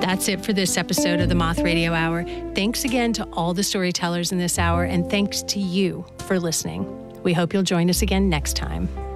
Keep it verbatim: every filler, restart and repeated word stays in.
That's it for this episode of the Moth Radio Hour. Thanks again to all the storytellers in this hour, and thanks to you for listening. We hope you'll join us again next time.